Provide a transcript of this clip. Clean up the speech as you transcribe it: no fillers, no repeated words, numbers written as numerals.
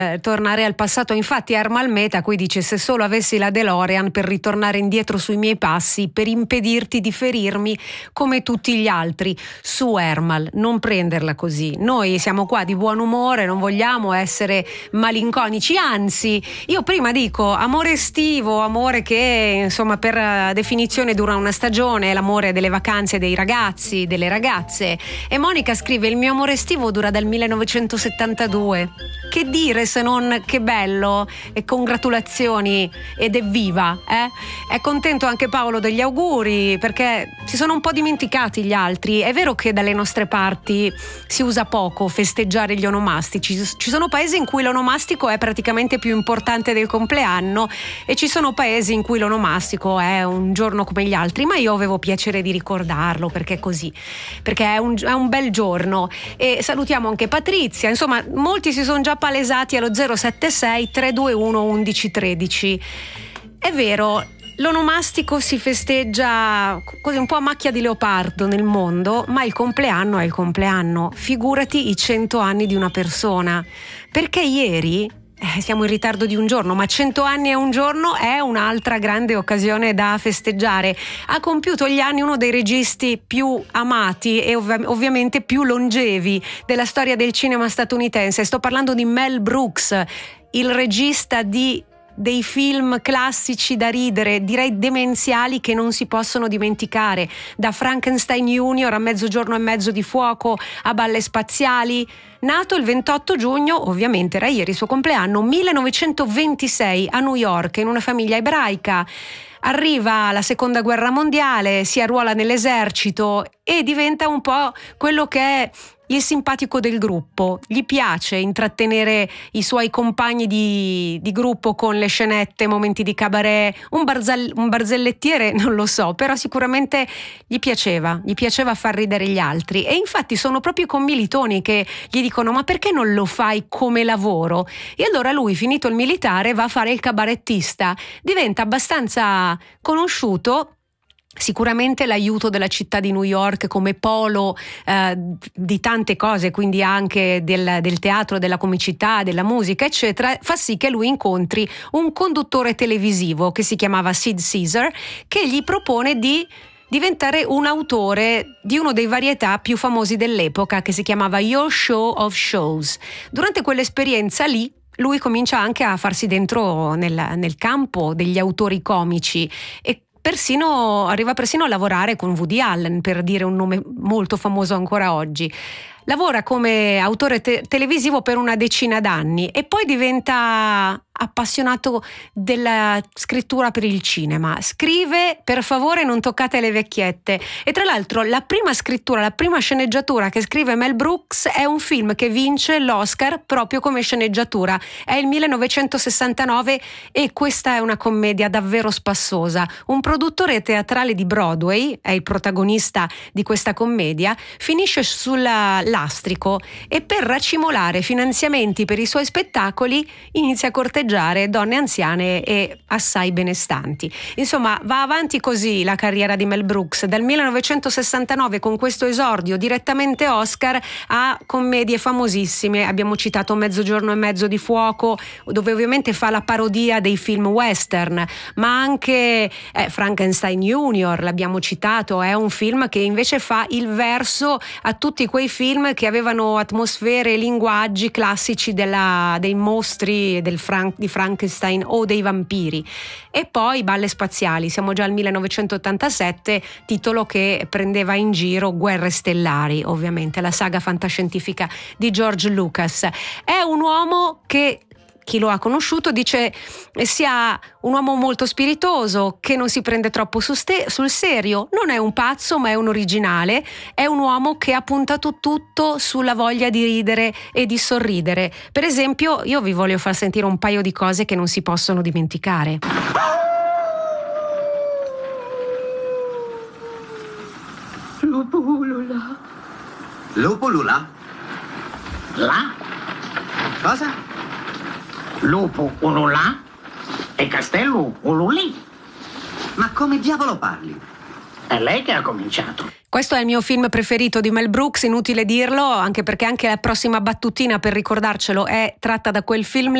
tornare al passato. Infatti Ermal Meta qui dice: se solo avessi la DeLorean per ritornare indietro sui miei passi, per impedirti di ferirmi come tutti gli altri. Su Ermal, non prenderla così, noi siamo qua di buon umore, non vogliamo essere malinconici, anzi io prima dico amore estivo, amore che insomma per definizione dura una stagione, l'amore delle vacanze dei ragazzi, delle ragazze, e Monica scrive: il mio amore estivo dura dal 1972. Che dire se non che bello e congratulazioni ed evviva, È contento anche Paolo degli auguri, perché si sono un po' dimenticati gli altri. È vero che dalle nostre parti si usa poco festeggiare gli onomastici, ci sono paesi in cui l'onomastico è praticamente più importante del compleanno e ci sono paesi in cui l'onomastico è un giorno come gli altri, ma io avevo piacere di ricordarlo perché è così, perché è un bel giorno. E salutiamo anche Patrizia, insomma molti si sono già palesati allo 076 321 1113. È vero, l'onomastico si festeggia così un po' a macchia di leopardo nel mondo, ma il compleanno è il compleanno. Figurati i 100 anni di una persona, perché ieri siamo in ritardo di un giorno, ma 100 anni e un giorno è un'altra grande occasione da festeggiare. Ha compiuto gli anni uno dei registi più amati e ovviamente più longevi della storia del cinema statunitense. Sto parlando di Mel Brooks, il regista dei film classici da ridere, direi demenziali, che non si possono dimenticare, da Frankenstein Junior a Mezzogiorno e mezzo di fuoco a Balle spaziali. Nato il 28 giugno, ovviamente era ieri il suo compleanno, 1926 a New York, in una famiglia ebraica. Arriva la seconda guerra mondiale, si arruola nell'esercito e diventa un po' quello che è il simpatico del gruppo. Gli piace intrattenere i suoi compagni di gruppo con le scenette, momenti di cabaret, un barzellettiere non lo so, però sicuramente gli piaceva far ridere gli altri. E infatti sono proprio i commilitoni che gli dicono: ma perché non lo fai come lavoro? E allora lui, finito il militare, va a fare il cabarettista, diventa abbastanza conosciuto. Sicuramente l'aiuto della città di New York come polo di tante cose, quindi anche del teatro, della comicità, della musica eccetera, fa sì che lui incontri un conduttore televisivo che si chiamava Sid Caesar, che gli propone di diventare un autore di uno dei varietà più famosi dell'epoca, che si chiamava Your Show of Shows. Durante quell'esperienza lì lui comincia anche a farsi dentro nel campo degli autori comici e arriva persino a lavorare con Woody Allen, per dire un nome molto famoso ancora oggi. Lavora come autore televisivo per una decina d'anni e poi diventa appassionato della scrittura per il cinema. Scrive Per favore non toccate le vecchiette, e tra l'altro la prima sceneggiatura che scrive Mel Brooks è un film che vince l'Oscar proprio come sceneggiatura. È il 1969 e questa è una commedia davvero spassosa. Un produttore teatrale di Broadway è il protagonista di questa commedia, finisce sul lastrico e per racimolare finanziamenti per i suoi spettacoli inizia a corteggiare donne anziane e assai benestanti. Insomma, va avanti così la carriera di Mel Brooks dal 1969 con questo esordio direttamente Oscar a commedie famosissime. Abbiamo citato Mezzogiorno e mezzo di fuoco, dove ovviamente fa la parodia dei film western, ma anche Frankenstein Junior, l'abbiamo citato, è un film che invece fa il verso a tutti quei film che avevano atmosfere e linguaggi classici dei mostri di Frankenstein o dei vampiri. E poi Balle spaziali, siamo già al 1987, titolo che prendeva in giro Guerre stellari, ovviamente la saga fantascientifica di George Lucas. È un uomo che chi lo ha conosciuto dice sia un uomo molto spiritoso, che non si prende troppo sul serio, non è un pazzo ma è un originale, è un uomo che ha puntato tutto sulla voglia di ridere e di sorridere. Per esempio, io vi voglio far sentire un paio di cose che non si possono dimenticare. Lupo ulula. Lupo ulula? Là? Cosa? Lupo ulula e castello ululì. Ma come diavolo parli? È lei che ha cominciato. Questo è il mio film preferito di Mel Brooks, inutile dirlo, anche perché anche la prossima battutina per ricordarcelo è tratta da quel film